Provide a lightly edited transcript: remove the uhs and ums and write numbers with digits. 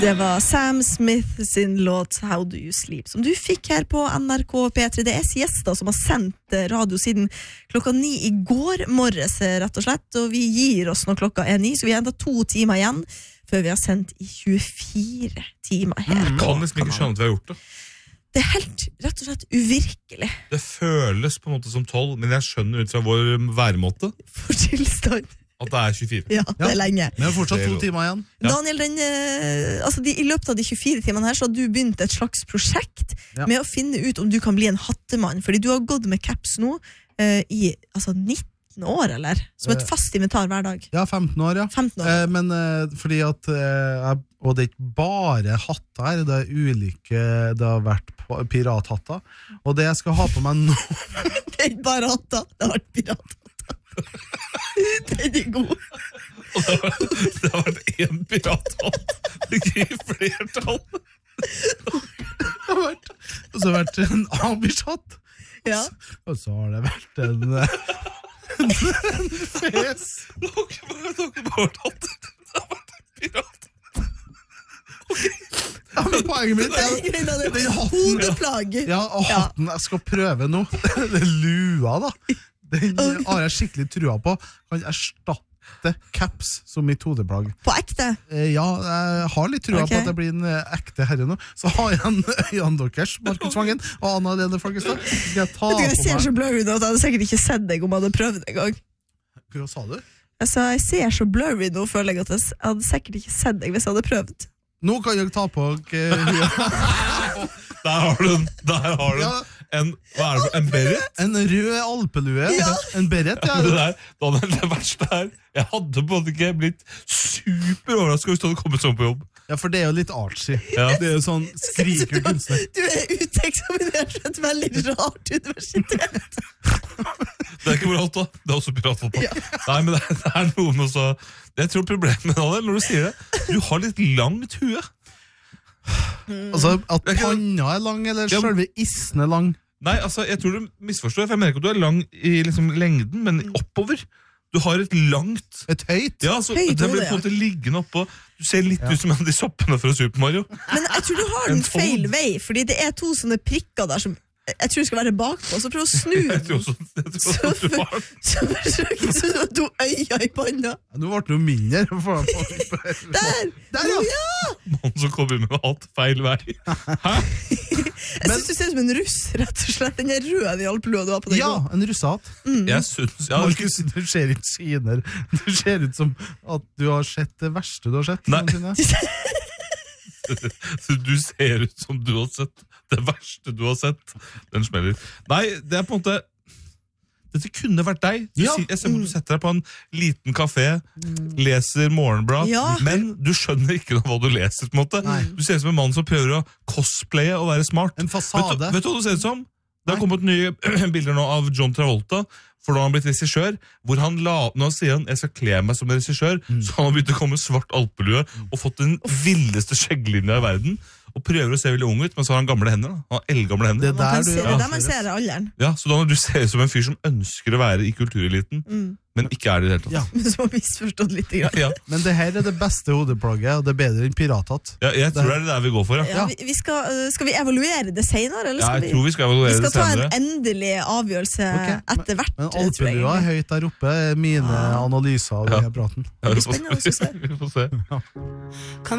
Det var Sam Smith sin låt How Do You Sleep, som du fikk her på NRK P3. Det siesta som har sendt radio siden 9 i går morges, rett og slett. Og vi gir oss når klokka 9, så vi har enda 2 timer igjen før vi har sendt i 24 timer her. Kan liksom ikke skjønne at vi har gjort det. Det helt, rett og slett, uvirkelig. Det føles på en måte som 12, men jeg skjønner ut fra vår væremåte For tilstand. at det er 24. Ja, det lenge. Men det er fortsatt 2 timer igjen. Ja. Daniel, i løpet av de 24 timene her, så har du begynt et slags prosjekt med å finne ut om du kan bli en hattemann. Fordi du har gått med caps nå i 19 år, eller? Som et fast inventar hver dag. Ja, 15 år, ja. 15 år. Men fordi at og det er ikke bare hatter her, det er ulike, det har vært pirathatter. Og det jeg skal ha på meg nå... Det er ikke bare hatter, det har vært pirathatter. Den er god. Og det har vært en pirathatt, ikke i flertall. Det har vært en Amish-hatt. Ja. Og så har det vært en fes. Det har ikke bare vært hatter, det har vært en pirat. Ja, men poenget mitt Det er den hatten, hodeplagg. ja, og hatten jeg skal prøve nå, det er lua da. Den har jeg skikkelig trua på. Kan erstatte caps som mitt hodeplagg. På ekte. Ja, jeg har litt trua på at det blir en ekte herre nå. Så har jeg en øynene deres, Markus Vangen og Anna-Lene Folkestad. Skal jeg ta Jeg på ser meg... så blurry ut at jeg hadde sikkert ikke sett deg om jeg hadde prøvd en gang. Hva sa du? Altså, jeg ser så blurry nå, føler jeg at jeg hadde sikkert ikke sett deg hvis jeg hadde prøvd. Nå kan jeg ta på Der har du den. Ja. Hva er det for en beret? en rød alpelue. Ja. En beret, ja. Det der, Daniel, det verste her. Jeg hadde på en måte ikke blitt super overrasket hvis du hadde kommet sånn på jobb. Ja, for det er jo litt artsy. Ja. Det er jo sånn skriker kunstner. Du er uteksaminert fra et veldig rart universitet. Det er ikke bare alt da. Det er også pirathatt da. Ja. Nei, men det er noe med så... Jeg tror problemet med det, når du sier det, du har litt langt hue. Altså, at panna er lang, eller Ja. selve issen er lang. Nei, altså, jeg tror du misforstår, for jeg mener ikke at du er lang i liksom, lengden, men oppover. Du har et langt... Et høyt. Ja, så Høyt det hode, blir på en måte liggende oppå. Du ser litt ut som en av de soppene fra Super Mario. Men jeg tror du har En den feil toad. vei, fordi det er 2 sånne prikker der som jeg tror skal være bakpå, så prøv å snu Jeg tror den. også du har... Så forsøker du å to øya i panna. Nå ble det jo mindre. Der! Der, ja. Ja! Mann som kommer med alt feil vei. Hæ? Jeg synes du ser ut som en russ, rett og slett. Den er rød, den alpelua du har på deg. Ja, en russehatt. Jeg synes... Ja, Markus, du ser ikke skiner. Du ser ut som at du har sett det verste du har sett. Nei. noensinne. du ser ut som du har sett det verste du har sett. Den smeller. Nei, det er på en måte... Dette kunne vært deg. Ja. Jeg ser at du setter deg på en liten kafé, leser morgenblad, Ja. men du skjønner ikke noe hva du leser, på en måte. Nei. Du ser ut som en mann som prøver å cosplaye og være smart. En fasade. Vet du hva du ser ut som? Det har Nei. kommet nye bilder nå av John Travolta, for nå har han blitt regissør, hvor nå sier han, jeg skal kle meg som en regissør, så han har begynt å komme svart alpelue, og fått den villeste skjegglinja i verden, og prøver å se veldig ung ut, men så har han gamle hender. Da. Han har eldgamle hender. Det der du... Det er der man ser alderen. Ja, så da du ser ut som en fyr som ønsker å være i kultureliten, men ikke er det i det hele tatt. Ja. Men som har misforstått litt. Grann. Ja, Men det her er det beste hodeplagget, og det er bedre enn pirathatt. ja, jeg tror det er det der vi går for, ja. Ja, vi skal vi evaluere det senere, eller Ja, skal jeg tror vi skal evaluere vi det skal ta senere. en endelig avgjørelse Ok, etter hvert. Men tror jeg alpelua er egentlig. høyt der oppe, mine analyser av Ja. denne praten. Ja, blir spennende å se. Vi får se. Kan